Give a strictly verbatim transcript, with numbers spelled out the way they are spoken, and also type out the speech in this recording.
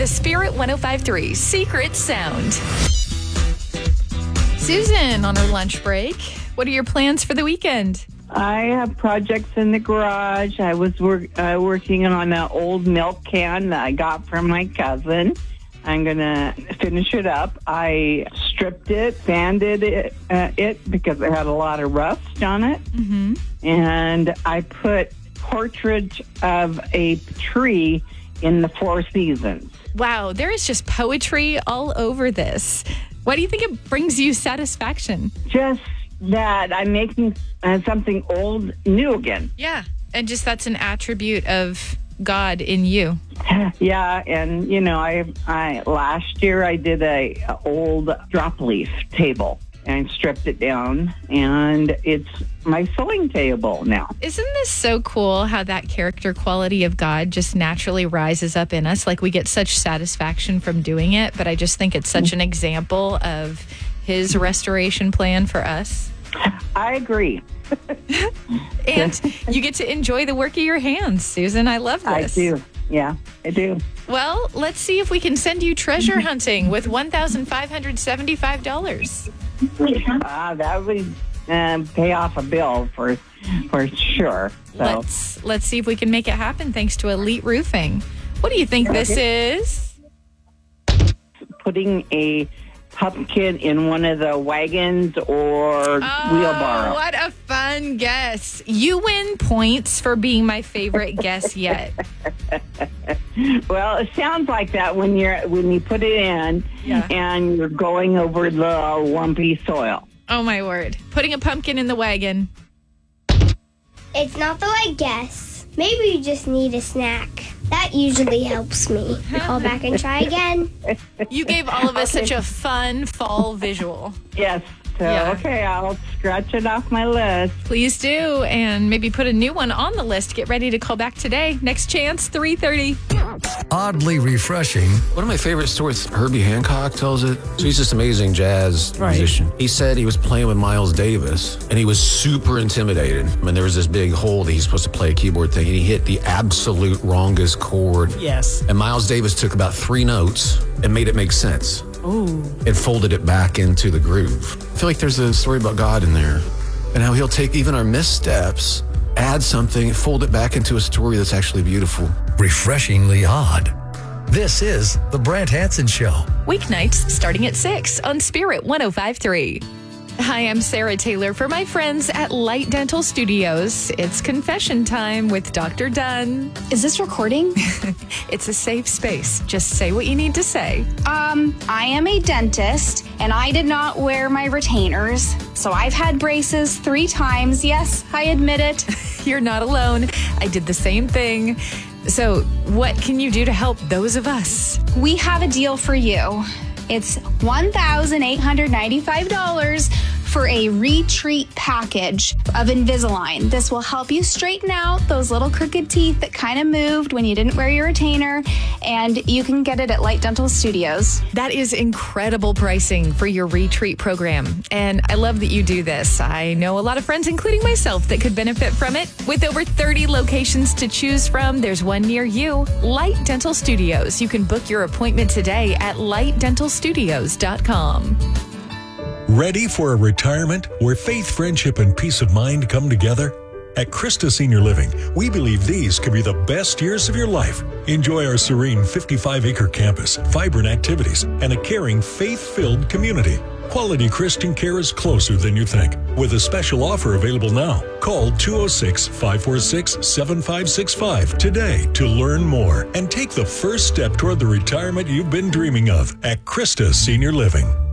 the Spirit one oh five point three Secret Sound. Susan on her lunch break. What are your plans for the weekend? I have projects in the garage. I was work, uh, working on an old milk can that I got from my cousin. I'm going to finish it up. I stripped it, sanded it, uh, it because it had a lot of rust on it. Mm-hmm. And I put portrait of a tree in the Four Seasons. Wow, there is just poetry all over this. Why do you think it brings you satisfaction? Just that I'm making uh, something old new again. Yeah, and just that's an attribute of God in you. Yeah, and you know, I I last year I did a, a old drop leaf table and stripped it down, and it's my sewing table now. Isn't this so cool how that character quality of God just naturally rises up in us? Like we get such satisfaction from doing it, but I just think it's such an example of his restoration plan for us. I agree. And you get to enjoy the work of your hands, Susan. I love this. I do. Yeah, I do. Well, let's see if we can send you treasure hunting with one thousand five hundred seventy-five dollars. Uh, that would um, pay off a bill for for sure. So. Let's let's see if we can make it happen thanks to Elite Roofing. What do you think this is? Putting a pumpkin in one of the wagons or oh, wheelbarrow. What a fun guess. You win points for being my favorite guess yet. Well, it sounds like that when you're when you put it in yeah. and you're going over the lumpy soil. Oh my word. Putting a pumpkin in the wagon. It's not the right guess. Maybe you just need a snack. That usually helps me. I'll back and try again. You gave all of us such a fun fall visual. Yes. So, Yeah. okay, I'll scratch it off my list. Please do, and maybe put a new one on the list. Get ready to call back today. Next chance, three thirty. Oddly refreshing. One of my favorite stories, Herbie Hancock tells it. So he's this amazing jazz Right. musician. He said he was playing with Miles Davis, and he was super intimidated. I mean, there was this big hole that he's supposed to play a keyboard thing, and he hit the absolute wrongest chord. Yes. And Miles Davis took about three notes and made it make sense. Ooh. It folded it back into the groove. I feel like there's a story about God in there and how he'll take even our missteps, add something, fold it back into a story that's actually beautiful. Refreshingly odd. This is The Brant Hansen Show. Weeknights starting at six on Spirit one oh five point three. Hi, I'm Sarah Taylor for my friends at Light Dental Studios. It's confession time with Doctor Dunn. Is this recording? It's a safe space. Just say what you need to say. Um, I am a dentist, and I did not wear my retainers. So I've had braces three times. Yes, I admit it. You're not alone. I did the same thing. So what can you do to help those of us? We have a deal for you. It's one thousand eight hundred ninety-five dollars for a retreat package of Invisalign. This will help you straighten out those little crooked teeth that kind of moved when you didn't wear your retainer, and you can get it at Light Dental Studios. That is incredible pricing for your retreat program. And I love that you do this. I know a lot of friends, including myself, that could benefit from it. With over thirty locations to choose from, there's one near you. Light Dental Studios. You can book your appointment today at light dental studios dot com. Ready for a retirement where faith, friendship, and peace of mind come together? At Christa Senior Living, we believe these could be the best years of your life. Enjoy our serene fifty-five acre campus, vibrant activities, and a caring, faith-filled community. Quality Christian care is closer than you think. With a special offer available now, call two oh six, five four six, seven five six five today to learn more and take the first step toward the retirement you've been dreaming of at Christa Senior Living.